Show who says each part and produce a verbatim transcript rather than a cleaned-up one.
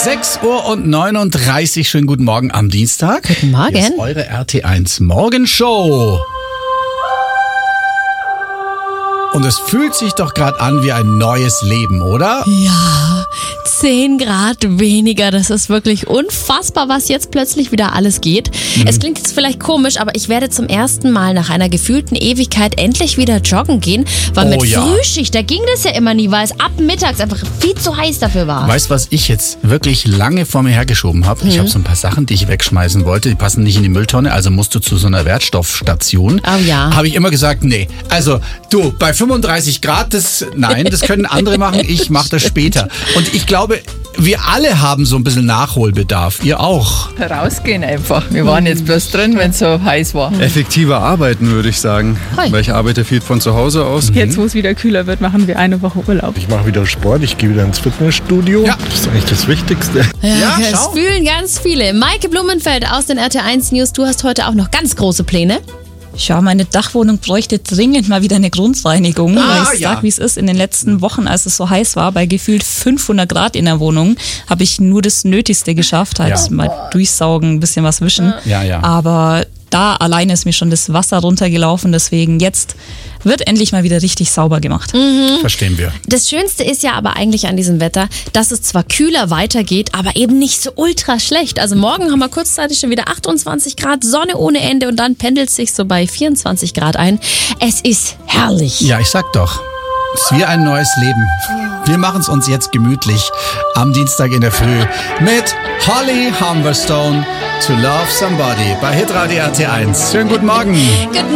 Speaker 1: sechs Uhr neununddreißig. Schönen guten Morgen am Dienstag.
Speaker 2: Guten Morgen.
Speaker 1: Hier ist eure R T eins Morgenshow. Und es fühlt sich doch gerade an wie ein neues Leben, oder?
Speaker 2: Ja, zehn Grad weniger. Das ist wirklich unfassbar, was jetzt plötzlich wieder alles geht. Mhm. Es klingt jetzt vielleicht komisch, aber ich werde zum ersten Mal nach einer gefühlten Ewigkeit endlich wieder joggen gehen. Weil
Speaker 1: Oh
Speaker 2: mit
Speaker 1: ja.
Speaker 2: Frühschicht, da ging das ja immer nie, weil es ab mittags einfach viel zu heiß dafür war.
Speaker 1: Weißt du, was ich jetzt wirklich lange vor mir hergeschoben habe?
Speaker 2: Mhm.
Speaker 1: Ich habe so ein paar Sachen, die ich wegschmeißen wollte. Die passen nicht in die Mülltonne, also musst du zu so einer Wertstoffstation.
Speaker 2: Oh ja.
Speaker 1: Habe ich immer gesagt, nee. Also du, bei fünfunddreißig Grad, das, nein, das können andere machen. Ich mache das später. Und ich glaube, wir alle haben so ein bisschen Nachholbedarf. Ihr auch.
Speaker 3: Rausgehen einfach. Wir waren jetzt bloß drin, wenn es so heiß war.
Speaker 4: Effektiver arbeiten, würde ich sagen.
Speaker 2: Hi.
Speaker 4: Weil ich arbeite viel von zu Hause aus.
Speaker 5: Jetzt, wo es wieder kühler wird, machen wir eine Woche Urlaub.
Speaker 6: Ich mache wieder Sport, ich gehe wieder ins Fitnessstudio.
Speaker 1: Ja.
Speaker 6: Das ist eigentlich das Wichtigste.
Speaker 2: Ja,
Speaker 1: Ja,
Speaker 2: das
Speaker 1: schau.
Speaker 2: fühlen ganz viele. Maike Blumenfeld aus den R T eins News. Du hast heute auch noch ganz große Pläne.
Speaker 7: Ja, meine Dachwohnung bräuchte dringend mal wieder eine Grundreinigung.
Speaker 1: Ah,
Speaker 7: weil ich
Speaker 1: ja.
Speaker 7: sag, wie es ist, in den letzten Wochen, als es so heiß war, bei gefühlt fünfhundert Grad in der Wohnung, habe ich nur das Nötigste geschafft. Halt
Speaker 1: Ja.
Speaker 7: mal durchsaugen, ein bisschen was wischen.
Speaker 1: Ja, ja.
Speaker 7: Aber da alleine ist mir schon das Wasser runtergelaufen. Deswegen jetzt wird endlich mal wieder richtig sauber gemacht.
Speaker 1: Verstehen wir.
Speaker 2: Das Schönste ist ja aber eigentlich an diesem Wetter, dass es zwar kühler weitergeht, aber eben nicht so ultra schlecht. Also morgen haben wir kurzzeitig schon wieder achtundzwanzig Grad, Sonne ohne Ende und dann pendelt es sich so bei vierundzwanzig Grad ein. Es ist herrlich.
Speaker 1: Ja, ich sag doch. Es ist wie ein neues Leben. Wir machen es uns jetzt gemütlich am Dienstag in der Früh mit Holly Humberstone, To Love Somebody bei Hitradio R T eins. Schönen guten Morgen.
Speaker 2: Guten